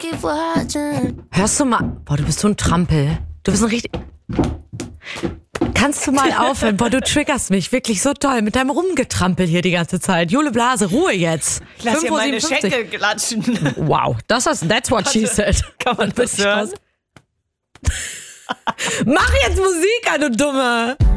Hörst du mal... Boah, du bist so ein Trampel. Du bist ein richtig... Kannst du mal aufhören? Boah, du triggerst mich wirklich so toll mit deinem Rumgetrampel hier die ganze Zeit. Jule Blase, Ruhe jetzt. Lass dir meine Schenkel klatschen. Wow, that's what she said. Kann man das hören? Mach jetzt Musik an, du Dumme.